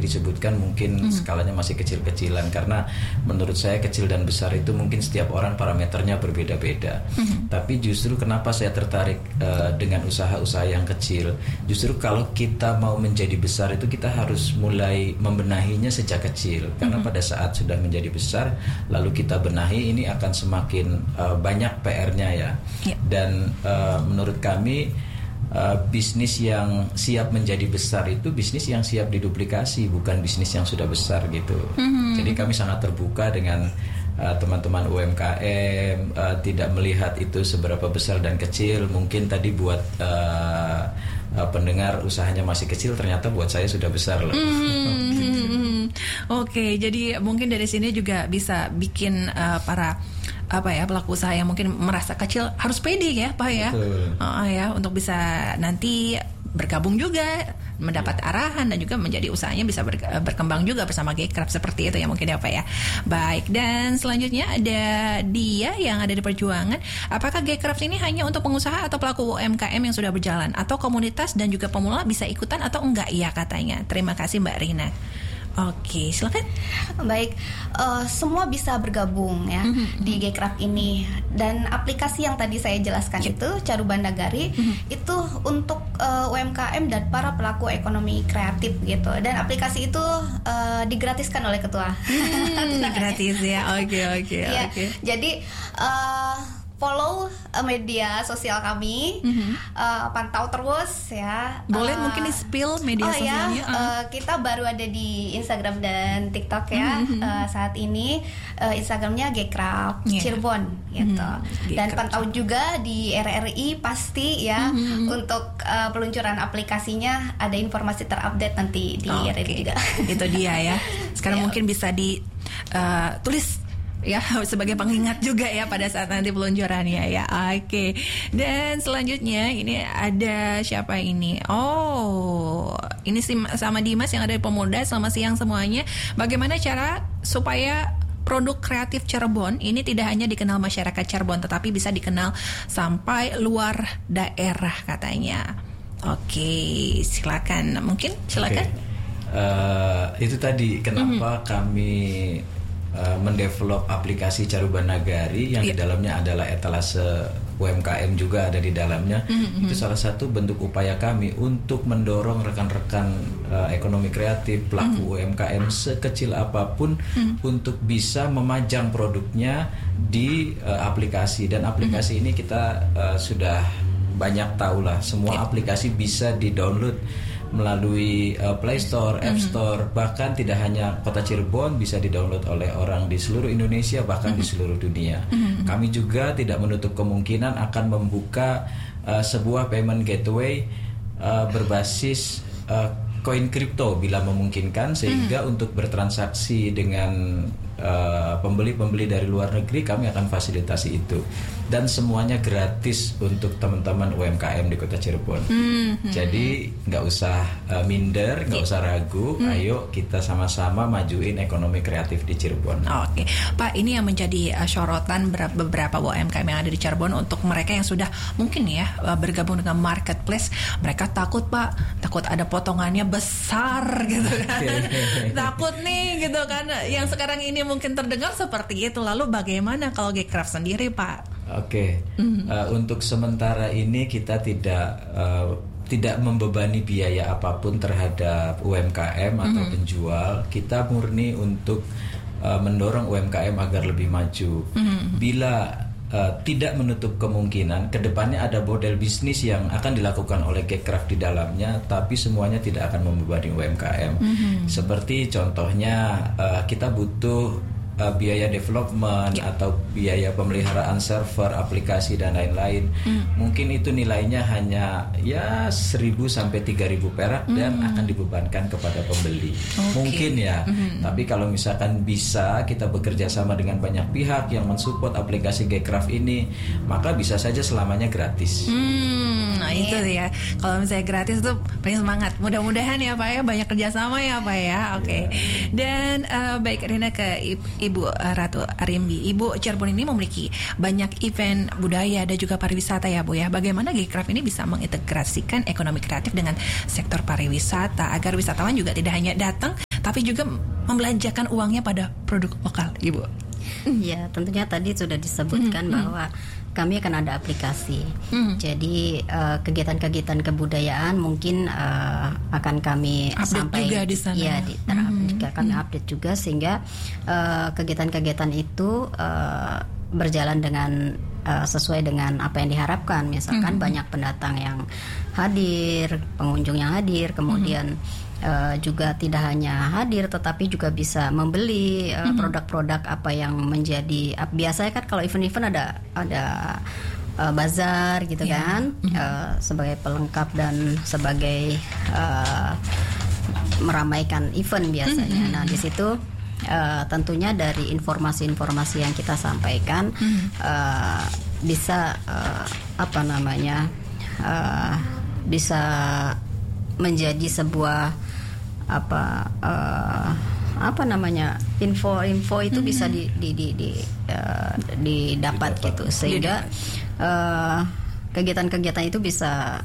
disebutkan mungkin skalanya masih kecil-kecilan, karena menurut saya kecil dan besar itu mungkin setiap orang parameternya berbeda-beda. Tapi justru kenapa saya tertarik dengan usaha-usaha yang kecil, justru kalau kita mau menjadi besar itu kita harus mulai membenahinya sejak kecil, karena pada saat sudah menjadi besar lalu kita benahi, ini akan semakin banyak PR-nya ya. Dan menurut kami bisnis yang siap menjadi besar itu bisnis yang siap diduplikasi, bukan bisnis yang sudah besar gitu. Jadi kami sangat terbuka dengan teman-teman UMKM, tidak melihat itu seberapa besar dan kecil. Mungkin tadi buat pendengar usahanya masih kecil, ternyata buat saya sudah besar loh. Oke, jadi mungkin dari sini juga bisa bikin para pelaku usaha yang mungkin merasa kecil harus pede ya Pak ya. Ya, untuk bisa nanti bergabung juga, mendapat arahan dan juga menjadi usahanya bisa berkembang juga bersama Gcraft seperti itu ya mungkin ya Pak ya. Baik, dan selanjutnya ada dia yang ada di Perjuangan. Apakah Gcraft ini hanya untuk pengusaha atau pelaku UMKM yang sudah berjalan, atau komunitas dan juga pemula bisa ikutan atau enggak ya katanya? Terima kasih Mbak Rina. Oke, silakan. Baik, semua bisa bergabung ya di Gcraft ini, dan aplikasi yang tadi saya jelaskan itu Caruban Nagari itu untuk UMKM dan para pelaku ekonomi kreatif gitu, dan aplikasi itu digratiskan oleh ketua. Gratis ya, oke. Jadi follow media sosial kami, pantau terus ya. Boleh mungkin di-spill media sosialnya? Kita baru ada di Instagram dan TikTok ya. Saat ini Instagramnya Gcraft Cirebon gitu. Dan pantau juga di RRI pasti ya, untuk peluncuran aplikasinya ada informasi terupdate nanti di RRI juga. Itu dia ya. Sekarang mungkin bisa ditulis ya sebagai pengingat juga ya pada saat nanti peluncurannya ya. Oke. Dan selanjutnya ini ada siapa ini? Oh, ini sama Dimas yang ada di Pemuda. Selamat siang semuanya. Bagaimana cara supaya produk kreatif Cirebon ini tidak hanya dikenal masyarakat Cirebon, tetapi bisa dikenal sampai luar daerah katanya. Oke, silakan. Mungkin silakan. Itu tadi kenapa kami mendevelop aplikasi Caruban Nagari yang di dalamnya adalah etalase UMKM juga ada di dalamnya. Itu salah satu bentuk upaya kami untuk mendorong rekan-rekan ekonomi kreatif, pelaku UMKM sekecil apapun untuk bisa memajang produknya di aplikasi. Dan aplikasi ini kita sudah banyak tahu lah, semua aplikasi bisa di-download melalui Play Store, App Store, bahkan tidak hanya Kota Cirebon, bisa di-download oleh orang di seluruh Indonesia, bahkan di seluruh dunia. Kami juga tidak menutup kemungkinan akan membuka sebuah payment gateway berbasis koin kripto bila memungkinkan, sehingga untuk bertransaksi dengan pembeli-pembeli dari luar negeri kami akan fasilitasi itu, dan semuanya gratis untuk teman-teman UMKM di Kota Cirebon. Jadi nggak usah minder, nggak usah ragu. Ayo kita sama-sama majuin ekonomi kreatif di Cirebon. Oke, Pak, ini yang menjadi sorotan beberapa UMKM yang ada di Cirebon. Untuk mereka yang sudah mungkin ya bergabung dengan marketplace, mereka takut Pak, takut ada potongannya besar gitu kan. Takut nih gitu kan. Yang sekarang ini mungkin terdengar seperti itu. Lalu bagaimana kalau Gcraft sendiri Pak? Oke. Untuk sementara ini kita tidak membebani biaya apapun terhadap UMKM atau penjual. Kita murni untuk mendorong UMKM agar lebih maju. Bila tidak menutup kemungkinan kedepannya ada model bisnis yang akan dilakukan oleh Gcraft di dalamnya, tapi semuanya tidak akan membebani UMKM. Seperti contohnya kita butuh biaya development atau biaya pemeliharaan server, aplikasi dan lain-lain. Mungkin itu nilainya hanya ya 1.000 sampai 3.000 perak dan akan dibebankan kepada pembeli. Mungkin ya. Tapi kalau misalkan bisa kita bekerja sama dengan banyak pihak yang mensupport aplikasi Gcraft ini, maka bisa saja selamanya gratis. Nah itu ya, kalau misalnya gratis tuh paling semangat. Mudah-mudahan ya Pak ya, banyak kerjasama ya Pak ya. Oke. Dan baik, Rina ke Ibu Ratu Arimbi. Ibu, Cirebon ini memiliki banyak event budaya dan juga pariwisata ya Bu ya. Bagaimana Gcraft ini bisa mengintegrasikan ekonomi kreatif dengan sektor pariwisata agar wisatawan juga tidak hanya datang tapi juga membelanjakan uangnya pada produk lokal, Ibu? Ya, tentunya tadi sudah disebutkan bahwa kami akan ada aplikasi. Jadi kegiatan-kegiatan kebudayaan mungkin akan kami update juga di sana. Ya, kami update juga sehingga kegiatan-kegiatan itu berjalan dengan sesuai dengan apa yang diharapkan. Misalkan banyak pendatang yang hadir, pengunjung yang hadir, kemudian juga tidak hanya hadir tetapi juga bisa membeli produk-produk apa yang menjadi biasanya kan kalau event-event ada bazar gitu kan, sebagai pelengkap dan sebagai meramaikan event biasanya. Nah, di situ tentunya dari informasi-informasi yang kita sampaikan bisa bisa menjadi sebuah info itu bisa didapat gitu, sehingga kegiatan-kegiatan itu bisa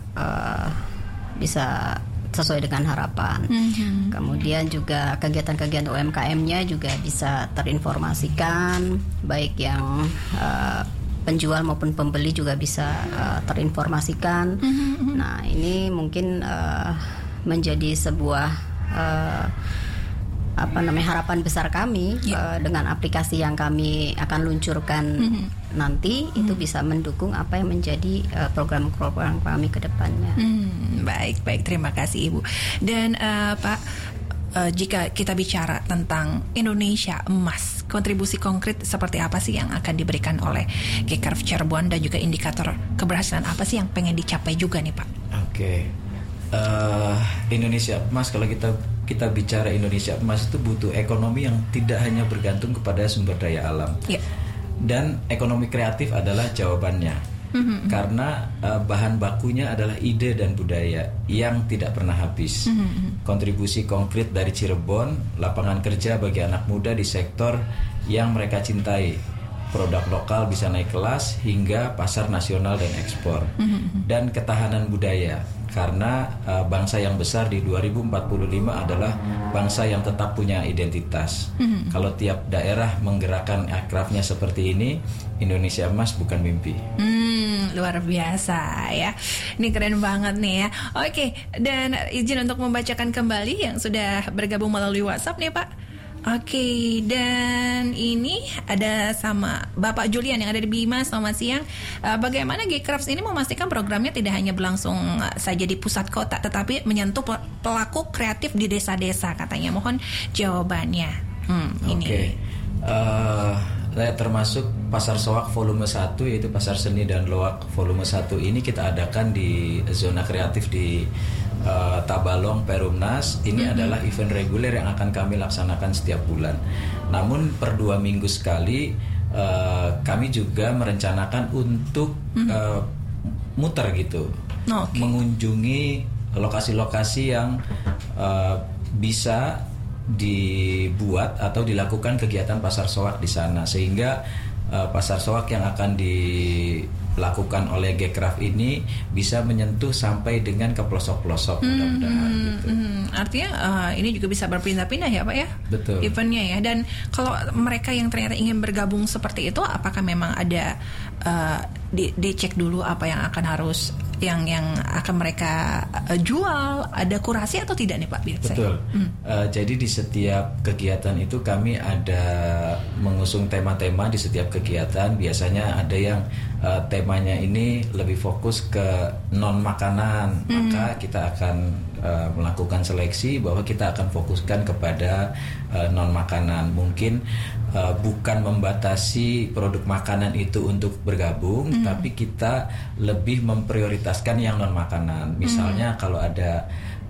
sesuai dengan harapan. Kemudian juga kegiatan-kegiatan UMKM-nya juga bisa terinformasikan, baik yang penjual maupun pembeli juga bisa terinformasikan. Nah, ini mungkin menjadi sebuah harapan besar kami dengan aplikasi yang kami akan luncurkan nanti itu bisa mendukung apa yang menjadi program-program kami ke depannya. Baik, terima kasih Ibu. Dan Pak, jika kita bicara tentang Indonesia Emas, kontribusi konkret seperti apa sih yang akan diberikan oleh G-Craft Cirebon dan juga indikator keberhasilan apa sih yang pengen dicapai juga nih Pak? Oke. Indonesia Emas, kalau kita bicara Indonesia Emas itu butuh ekonomi yang tidak hanya bergantung kepada sumber daya alam, dan ekonomi kreatif adalah jawabannya. Karena bahan bakunya adalah ide dan budaya yang tidak pernah habis. Kontribusi konkret dari Cirebon, lapangan kerja bagi anak muda di sektor yang mereka cintai, produk lokal bisa naik kelas hingga pasar nasional dan ekspor, dan ketahanan budaya. Karena bangsa yang besar di 2045 adalah bangsa yang tetap punya identitas. Kalau tiap daerah menggerakkan akrabnya seperti ini, Indonesia Emas bukan mimpi. Luar biasa ya. Ini keren banget nih ya. Oke, dan izin untuk membacakan kembali yang sudah bergabung melalui WhatsApp nih Pak. Oke, dan ini ada sama Bapak Julian yang ada di Bima. Selamat siang. Bagaimana G-Crafts ini memastikan programnya tidak hanya berlangsung saja di pusat kota, tetapi menyentuh pelaku kreatif di desa-desa katanya. Mohon jawabannya. Ini. Termasuk Pasar Soak volume 1, yaitu Pasar Seni dan Loak volume 1 ini kita adakan di zona kreatif di Tabalong, Perumnas. Ini adalah event reguler yang akan kami laksanakan setiap bulan. Namun per 2 minggu sekali kami juga merencanakan untuk muter gitu, mengunjungi lokasi-lokasi yang bisa dibuat atau dilakukan kegiatan pasar soak di sana, sehingga pasar soak yang akan dilakukan oleh G-Craft ini bisa menyentuh sampai dengan ke pelosok-pelosok, mudah-mudahan gitu. Artinya ini juga bisa berpindah-pindah ya Pak ya? Betul. Eventnya ya. Dan kalau mereka yang ternyata ingin bergabung seperti itu, apakah memang ada dicek dulu apa yang akan harus yang akan mereka jual, ada kurasi atau tidak nih Pak? Betul. Jadi di setiap kegiatan itu kami ada mengusung tema-tema di setiap kegiatan. Biasanya ada yang temanya ini lebih fokus ke non makanan, maka kita akan melakukan seleksi bahwa kita akan fokuskan kepada non makanan. Mungkin bukan membatasi produk makanan itu untuk bergabung, tapi kita lebih memprioritaskan yang non makanan. Misalnya kalau ada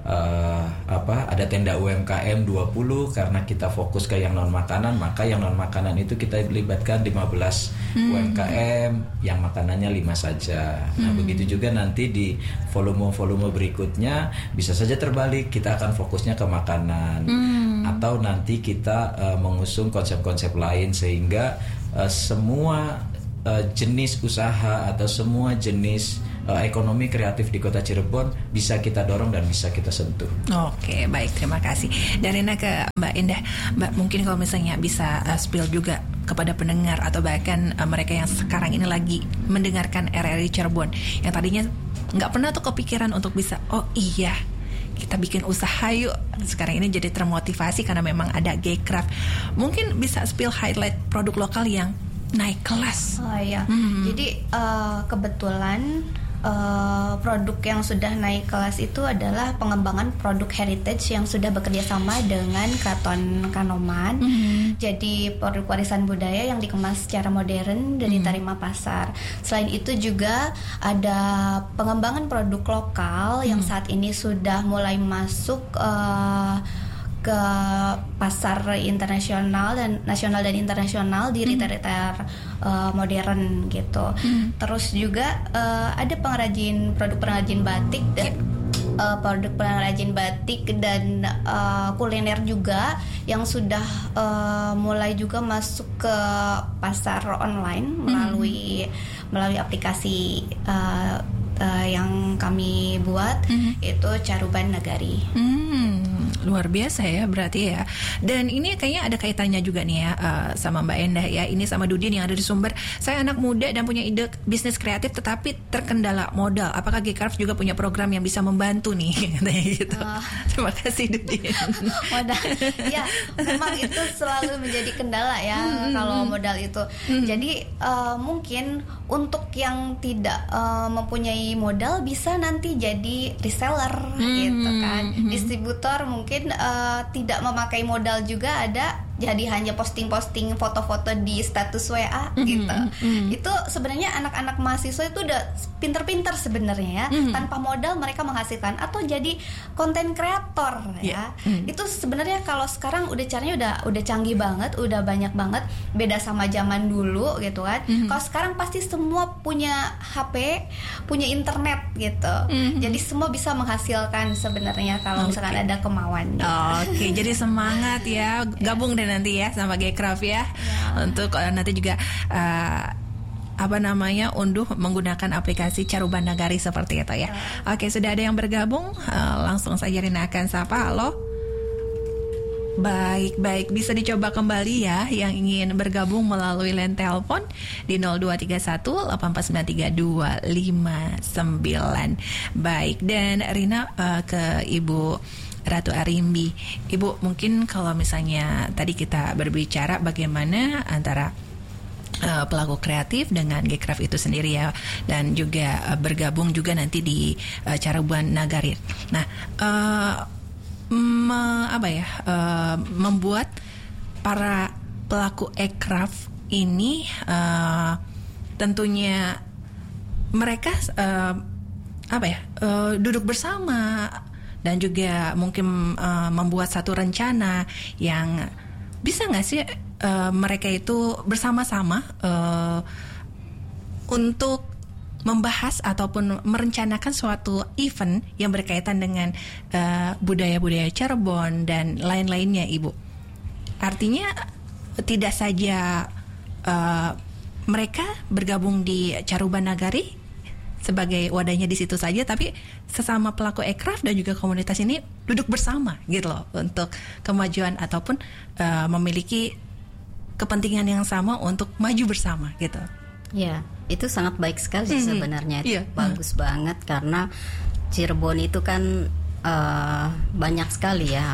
ada tenda UMKM 20, karena kita fokus ke yang non makanan, maka yang non makanan itu kita libatkan 15 UMKM, yang makanannya 5 saja. Nah, begitu juga nanti di volume-volume berikutnya bisa saja terbalik, kita akan fokusnya ke makanan. Atau nanti kita mengusung konsep-konsep lain, sehingga semua jenis usaha atau semua jenis ekonomi kreatif di Kota Cirebon bisa kita dorong dan bisa kita sentuh. Oke, baik, terima kasih. Dan Rina ke Mbak Indah, Mbak mungkin kalau misalnya bisa spill juga kepada pendengar atau bahkan mereka yang sekarang ini lagi mendengarkan RRI Cirebon yang tadinya nggak pernah tuh kepikiran untuk bisa, oh iya kita bikin usaha yuk. Sekarang ini jadi termotivasi karena memang ada Gcraft. Mungkin bisa spill highlight produk lokal yang naik kelas. Oh iya. Jadi kebetulan produk yang sudah naik kelas itu adalah pengembangan produk heritage yang sudah bekerja sama dengan Keraton Kanoman. Jadi produk warisan budaya yang dikemas secara modern dan diterima pasar. Selain itu juga ada pengembangan produk lokal yang saat ini sudah mulai masuk ke pasar internasional dan nasional dan internasional di retail modern gitu. Terus juga ada produk pengrajin batik dan produk pengrajin batik dan kuliner juga yang sudah mulai juga masuk ke pasar online melalui aplikasi yang kami buat, itu Caruban Nagari. Luar biasa ya berarti ya. Dan ini kayaknya ada kaitannya juga nih ya sama Mbak Endah ya. Ini sama Dudin yang ada di Sumber. Saya anak muda dan punya ide bisnis kreatif tetapi terkendala modal. Apakah Gcraft juga punya program yang bisa membantu nih? Katanya gitu. Terima kasih Dudin. Modal. Ya, memang itu selalu menjadi kendala ya kalau modal itu. Jadi mungkin untuk yang tidak mempunyai modal bisa nanti jadi reseller gitu kan. Distributor mungkin tidak memakai modal juga ada, jadi hanya posting-posting foto-foto di status WA gitu. Itu sebenarnya anak-anak mahasiswa itu udah pinter-pinter sebenarnya ya. Tanpa modal mereka menghasilkan, atau jadi konten kreator ya. Itu sebenarnya kalau sekarang udah caranya udah canggih banget, udah banyak banget, beda sama zaman dulu gitu kan. Kalau sekarang pasti semua punya HP, punya internet gitu. Jadi semua bisa menghasilkan sebenarnya kalau misalkan ada kemauan. Oke, jadi semangat ya, gabung deh nanti ya sama Gcraft ya. Untuk nanti juga unduh menggunakan aplikasi Caruban Nagari seperti itu ya. Oke, sudah ada yang bergabung, langsung saja Rina akan sapa. Halo. Baik, bisa dicoba kembali ya yang ingin bergabung melalui line telepon di 0231 893 259. Baik, dan Rina ke Ibu Ratu Arimbi. Ibu, mungkin kalau misalnya tadi kita berbicara bagaimana antara pelaku kreatif dengan Gcraft itu sendiri ya, dan juga bergabung juga nanti di Caruban Nagari. Nah, membuat para pelaku Gcraft ini tentunya mereka duduk bersama dan juga mungkin membuat satu rencana yang bisa nggak sih mereka itu bersama-sama untuk membahas ataupun merencanakan suatu event yang berkaitan dengan budaya-budaya Cirebon dan lain-lainnya, Ibu. Artinya tidak saja mereka bergabung di Caruban Nagari sebagai wadahnya di situ saja, tapi sesama pelaku Gcraft dan juga komunitas ini duduk bersama gitu loh untuk kemajuan ataupun memiliki kepentingan yang sama untuk maju bersama gitu. Ya, itu sangat baik sekali sebenarnya. Bagus banget karena Cirebon itu kan banyak sekali ya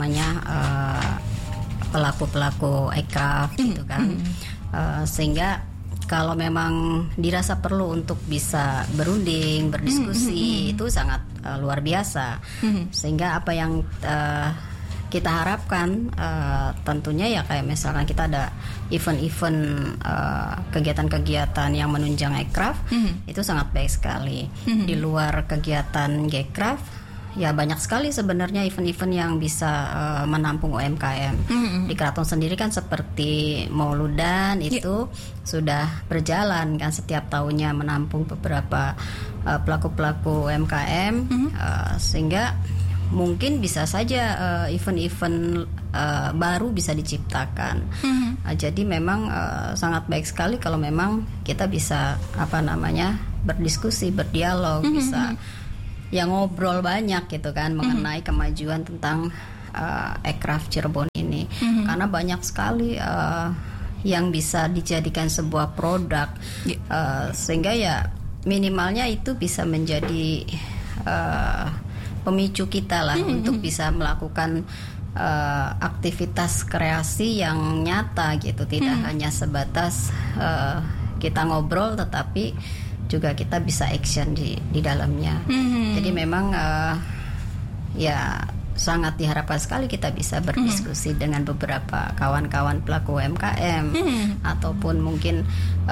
pelaku-pelaku Gcraft gitu kan. Sehingga kalau memang dirasa perlu untuk bisa berunding, berdiskusi, itu sangat luar biasa. Sehingga apa yang kita harapkan tentunya ya kayak misalkan kita ada event-event kegiatan-kegiatan yang menunjang Gcraft, itu sangat baik sekali. Di luar kegiatan Gcraft, ya banyak sekali sebenarnya event-event yang bisa menampung UMKM. Di Keraton sendiri kan seperti Mauludan itu sudah berjalan kan setiap tahunnya menampung beberapa pelaku-pelaku UMKM, sehingga mungkin bisa saja event-event baru bisa diciptakan. Jadi memang sangat baik sekali kalau memang kita bisa berdiskusi, berdialog, bisa ya ngobrol banyak gitu kan mengenai kemajuan tentang Aircraft Cirebon ini. Karena banyak sekali yang bisa dijadikan sebuah produk, sehingga ya minimalnya itu bisa menjadi pemicu kita lah untuk bisa melakukan aktivitas kreasi yang nyata gitu, tidak hanya sebatas kita ngobrol, tetapi juga kita bisa action di dalamnya. Jadi memang ya sangat diharapkan sekali kita bisa berdiskusi dengan beberapa kawan-kawan pelaku UMKM ataupun mungkin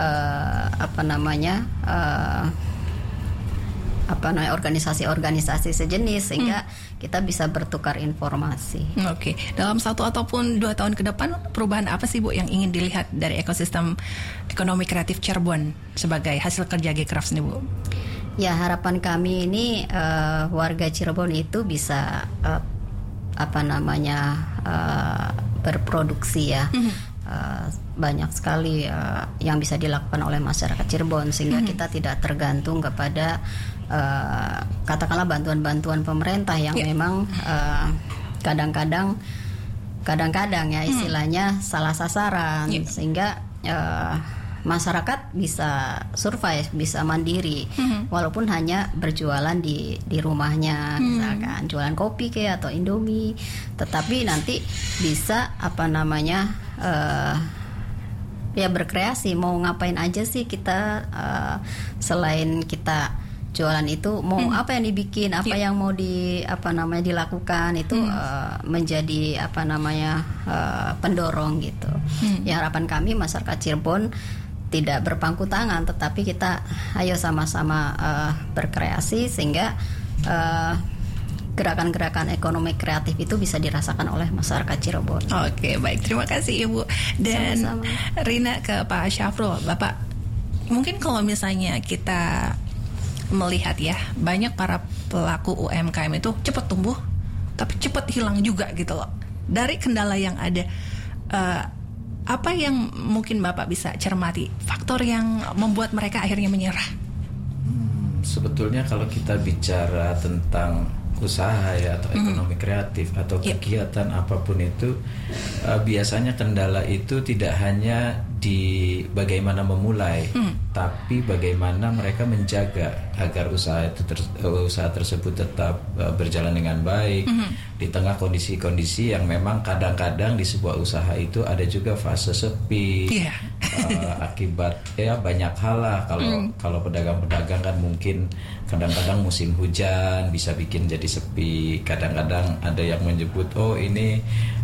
organisasi-organisasi sejenis, sehingga kita bisa bertukar informasi. Oke. Dalam 1 ataupun 2 tahun ke depan, perubahan apa sih Bu yang ingin dilihat dari ekosistem ekonomi kreatif Cirebon sebagai hasil kerja Gcraft ini Bu? Ya, harapan kami ini warga Cirebon itu bisa berproduksi ya. Banyak sekali yang bisa dilakukan oleh masyarakat Cirebon, sehingga kita tidak tergantung kepada katakanlah bantuan-bantuan pemerintah yang memang kadang-kadang ya istilahnya salah sasaran, sehingga masyarakat bisa survive, bisa mandiri, walaupun hanya berjualan di rumahnya, misalkan jualan kopi kayak atau Indomie, tetapi nanti bisa ya berkreasi, mau ngapain aja sih kita, selain kita jualan itu mau apa yang dibikin, apa yang mau dilakukan itu menjadi pendorong gitu. Ya, harapan kami masyarakat Cirebon tidak berpangku tangan, tetapi kita ayo sama-sama berkreasi, sehingga gerakan-gerakan ekonomi kreatif itu bisa dirasakan oleh masyarakat Cirebon. Oke, baik, terima kasih Ibu. Dan sama-sama. Rina, ke Pak Syafrul, Bapak, mungkin kalau misalnya kita melihat ya, banyak para pelaku UMKM itu cepat tumbuh tapi cepat hilang juga gitu loh. Dari kendala yang ada, apa yang mungkin Bapak bisa cermati faktor yang membuat mereka akhirnya menyerah? Sebetulnya kalau kita bicara tentang usaha ya, atau ekonomi kreatif atau kegiatan apapun itu, biasanya kendala itu tidak hanya di bagaimana memulai, tapi bagaimana mereka menjaga agar usaha tersebut tetap berjalan dengan baik di tengah kondisi-kondisi yang memang kadang-kadang di sebuah usaha itu ada juga fase sepi, akibat ya banyak hal lah. Kalau pedagang-pedagang kan mungkin kadang-kadang musim hujan bisa bikin jadi sepi, kadang-kadang ada yang menyebut ini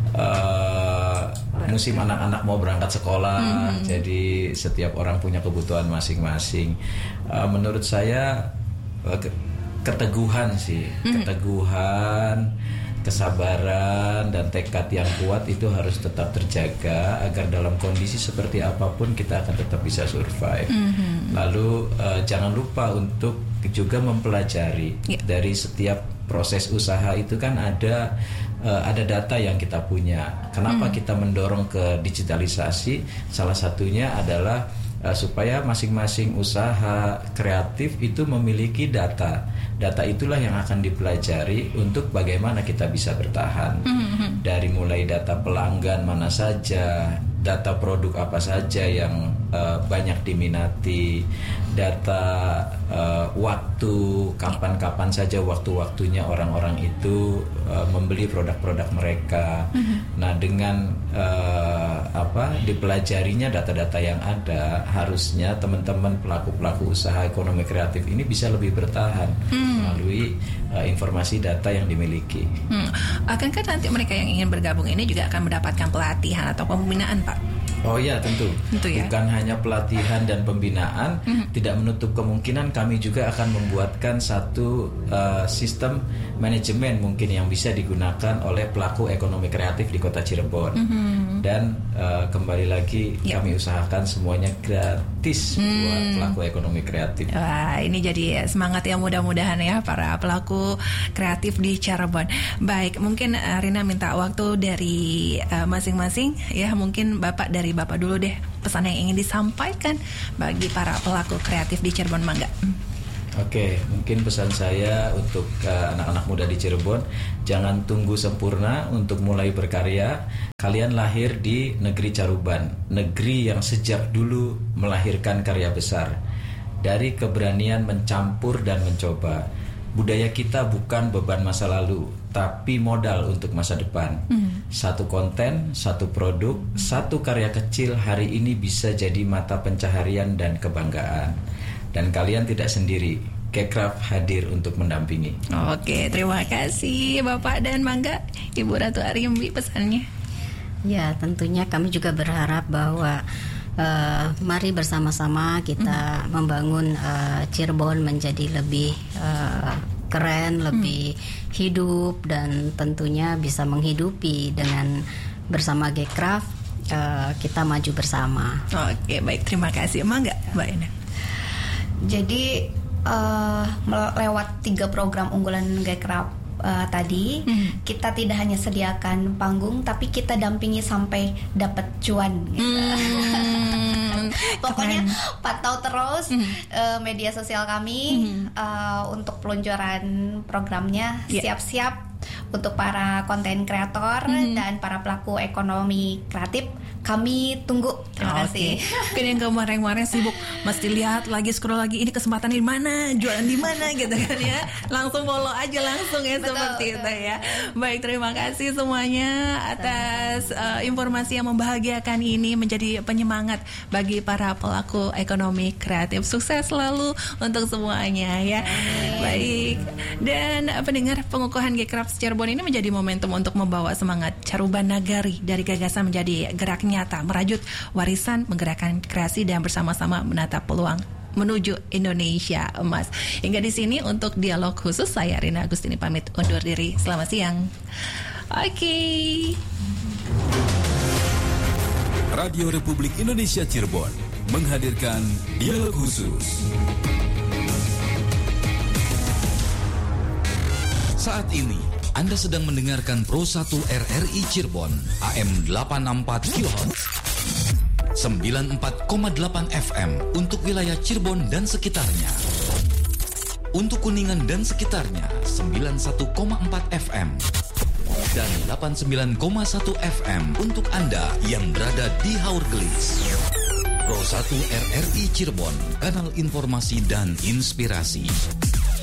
musim anak-anak mau berangkat sekolah, jadi setiap orang punya kebutuhan masing-masing. Menurut saya keteguhan sih, keteguhan, kesabaran dan tekad yang kuat itu harus tetap terjaga agar dalam kondisi seperti apapun kita akan tetap bisa survive. Lalu jangan lupa untuk juga mempelajari dari setiap proses usaha itu kan ada data yang kita punya. Kenapa kita mendorong ke digitalisasi? Salah satunya adalah supaya masing-masing usaha kreatif itu memiliki data. Data itulah yang akan dipelajari untuk bagaimana kita bisa bertahan. Dari mulai data pelanggan mana saja, data produk apa saja yang banyak diminati, data waktu, kapan-kapan saja waktu-waktunya orang-orang itu membeli produk-produk mereka. Nah, dengan dipelajarinya data-data yang ada, harusnya teman-teman pelaku-pelaku usaha ekonomi kreatif ini bisa lebih bertahan melalui informasi data yang dimiliki. Akankah nanti mereka yang ingin bergabung ini juga akan mendapatkan pelatihan atau pembinaan, Pak? Oh iya, tentu ya. Bukan hanya pelatihan dan pembinaan, tidak menutup kemungkinan kami juga akan membuatkan satu sistem manajemen mungkin yang bisa digunakan oleh pelaku ekonomi kreatif di Kota Cirebon. Dan kembali lagi kami usahakan semuanya gratis buat pelaku ekonomi kreatif. Wah, ini jadi semangat ya, mudah-mudahan ya para pelaku kreatif di Cirebon. Baik, mungkin Rina minta waktu dari masing-masing ya, mungkin Bapak dari dari Bapak dulu deh, pesan yang ingin disampaikan bagi para pelaku kreatif di Cirebon, mangga. Oke, mungkin pesan saya untuk anak-anak muda di Cirebon, jangan tunggu sempurna untuk mulai berkarya. Kalian lahir di negeri Caruban, negeri yang sejak dulu melahirkan karya besar. Dari keberanian mencampur dan mencoba. Budaya kita bukan beban masa lalu, tapi modal untuk masa depan. Satu konten, satu produk, satu karya kecil hari ini bisa jadi mata pencaharian dan kebanggaan. Dan kalian tidak sendiri. Gecraft hadir untuk mendampingi. Oke, terima kasih Bapak dan mangga Ibu Ratu Arimbi pesannya. Ya, tentunya kami juga berharap bahwa mari bersama-sama kita membangun Cirebon menjadi lebih keren, lebih hidup, dan tentunya bisa menghidupi dengan bersama Gecraft kita maju bersama. Oke, baik, terima kasih. Mangga Mbak Ena. Jadi lewat 3 program unggulan Gecraft tadi, kita tidak hanya sediakan panggung, tapi kita dampingi sampai dapat cuan. Gitu. Pokoknya pantau terus media sosial kami untuk peluncuran programnya. Siap-siap untuk para konten kreator dan para pelaku ekonomi kreatif. Kami tunggu. Terima kasih. Mungkin yang kemarin-kemarin sibuk mesti lihat lagi, scroll lagi, ini kesempatan di mana, jualan di mana gitu kan ya. Langsung follow aja langsung ya, seperti itu ya. Baik, terima kasih semuanya atas informasi yang membahagiakan ini, menjadi penyemangat bagi para pelaku ekonomi kreatif. Sukses selalu untuk semuanya ya. Baik. Dan pendengar, pengukuhan Gecraft Cirebon ini menjadi momentum untuk membawa semangat Caruban Nagari dari gagasan menjadi gerak nyata, merajut warisan, menggerakkan kreasi, dan bersama-sama menatap peluang menuju Indonesia Emas. Hingga di sini untuk dialog khusus, saya Rina Agustini pamit undur diri. Selamat siang. Oke. Radio Republik Indonesia Cirebon menghadirkan dialog khusus. Saat ini Anda sedang mendengarkan Pro 1 RRI Cirebon AM 864 kHz 94,8 FM untuk wilayah Cirebon dan sekitarnya. Untuk Kuningan dan sekitarnya 91,4 FM dan 89,1 FM untuk Anda yang berada di Haurgelis. Pro 1 RRI Cirebon, kanal informasi dan inspirasi.